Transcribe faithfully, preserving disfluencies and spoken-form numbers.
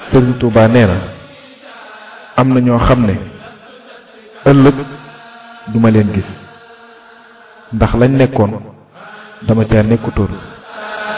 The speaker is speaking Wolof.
Sëriñ Tuubaa nee na am na ñoo xam ne ëllëg duma leen gis ndax lañ nekkoon dama caa nekkutoon